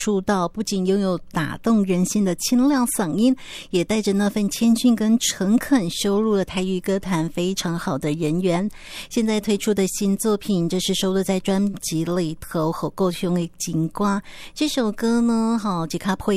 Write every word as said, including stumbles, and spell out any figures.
出道，不仅拥有打动人心的清亮嗓音，也带着那份谦逊跟诚恳，收录了台语歌坛非常好的人缘。现在推出的新作品，这是收录在专辑里头《好够凶的金瓜》这首歌呢，好，吉卡配